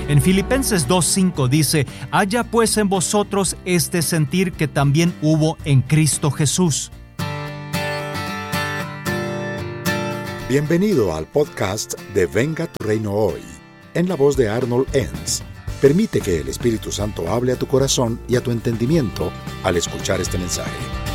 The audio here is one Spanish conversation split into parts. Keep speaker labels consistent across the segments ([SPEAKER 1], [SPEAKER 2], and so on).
[SPEAKER 1] En Filipenses 2:5 dice: haya pues en vosotros este sentir que también hubo en Cristo Jesús.
[SPEAKER 2] Bienvenido al podcast de Venga tu Reino Hoy, en la voz de Arnold Enns. Permite que el Espíritu Santo hable a tu corazón y a tu entendimiento al escuchar este mensaje.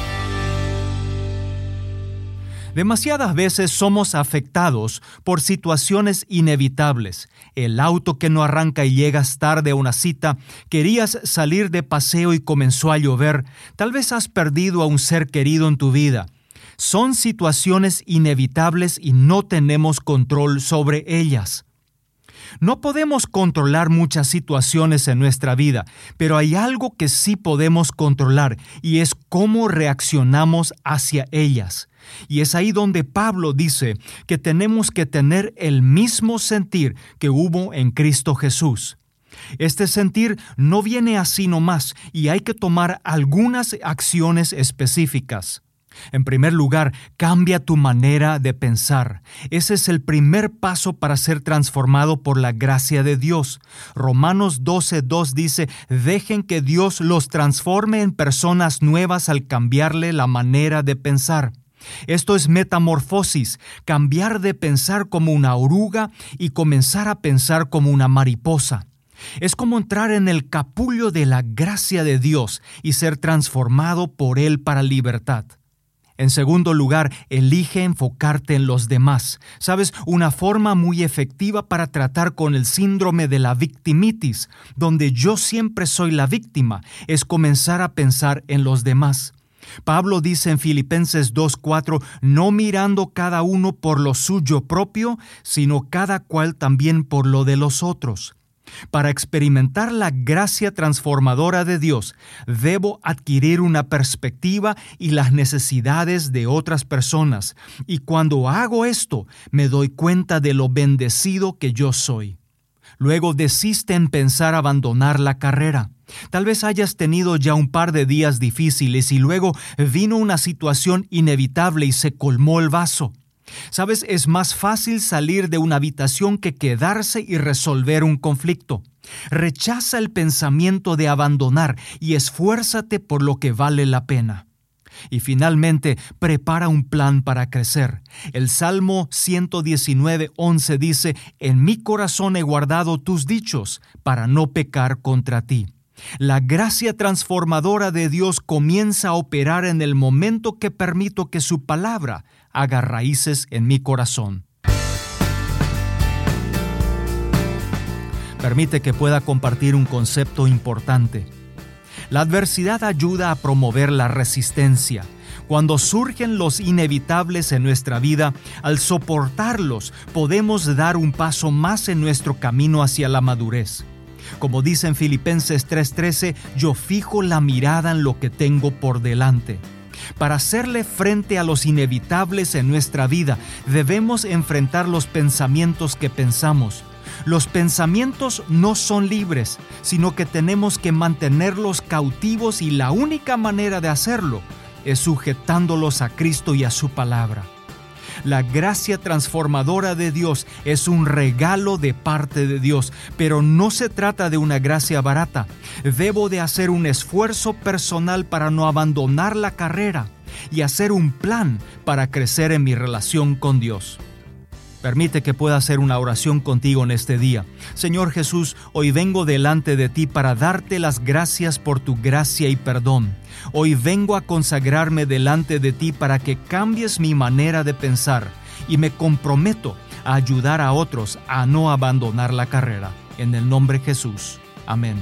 [SPEAKER 1] Demasiadas veces somos afectados por situaciones inevitables. El auto que no arranca y llegas tarde a una cita, querías salir de paseo y comenzó a llover, tal vez has perdido a un ser querido en tu vida. Son situaciones inevitables y no tenemos control sobre ellas. No podemos controlar muchas situaciones en nuestra vida, pero hay algo que sí podemos controlar y es cómo reaccionamos hacia ellas. Y es ahí donde Pablo dice que tenemos que tener el mismo sentir que hubo en Cristo Jesús. Este sentir no viene así nomás y hay que tomar algunas acciones específicas. En primer lugar, cambia tu manera de pensar. Ese es el primer paso para ser transformado por la gracia de Dios. Romanos 12:2 dice: dejen que Dios los transforme en personas nuevas al cambiarle la manera de pensar. Esto es metamorfosis, cambiar de pensar como una oruga y comenzar a pensar como una mariposa. Es como entrar en el capullo de la gracia de Dios y ser transformado por Él para libertad. En segundo lugar, elige enfocarte en los demás. ¿Sabes? Una forma muy efectiva para tratar con el síndrome de la victimitis, donde yo siempre soy la víctima, es comenzar a pensar en los demás. Pablo dice en Filipenses 2:4, no mirando cada uno por lo suyo propio, sino cada cual también por lo de los otros. Para experimentar la gracia transformadora de Dios, debo adquirir una perspectiva y las necesidades de otras personas. Y cuando hago esto, me doy cuenta de lo bendecido que yo soy. Luego desiste en pensar abandonar la carrera. Tal vez hayas tenido ya un par de días difíciles y luego vino una situación inevitable y se colmó el vaso. ¿Sabes? Es más fácil salir de una habitación que quedarse y resolver un conflicto. Rechaza el pensamiento de abandonar y esfuérzate por lo que vale la pena. Y finalmente, prepara un plan para crecer. El Salmo 119:11 dice: en mi corazón he guardado tus dichos para no pecar contra ti. La gracia transformadora de Dios comienza a operar en el momento que permito que su palabra haga raíces en mi corazón. Permite que pueda compartir un concepto importante. La adversidad ayuda a promover la resistencia. Cuando surgen los inevitables en nuestra vida, al soportarlos, podemos dar un paso más en nuestro camino hacia la madurez. Como dice en Filipenses 3:13, yo fijo la mirada en lo que tengo por delante. Para hacerle frente a los inevitables en nuestra vida, debemos enfrentar los pensamientos que pensamos. Los pensamientos no son libres, sino que tenemos que mantenerlos cautivos y la única manera de hacerlo es sujetándolos a Cristo y a su palabra. La gracia transformadora de Dios es un regalo de parte de Dios, pero no se trata de una gracia barata. Debo de hacer un esfuerzo personal para no abandonar la carrera y hacer un plan para crecer en mi relación con Dios. Permite que pueda hacer una oración contigo en este día. Señor Jesús, hoy vengo delante de ti para darte las gracias por tu gracia y perdón. Hoy vengo a consagrarme delante de ti para que cambies mi manera de pensar y me comprometo a ayudar a otros a no abandonar la carrera. En el nombre de Jesús. Amén.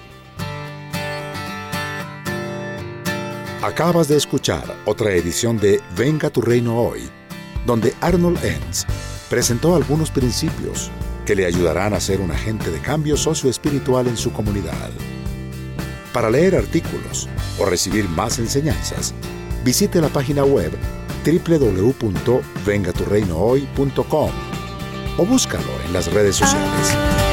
[SPEAKER 2] Acabas de escuchar otra edición de Venga tu Reino Hoy, donde Arnold Enns presentó algunos principios que le ayudarán a ser un agente de cambio socioespiritual en su comunidad. Para leer artículos o recibir más enseñanzas, visite la página web www.vengaturreinohoy.com o búscalo en las redes sociales.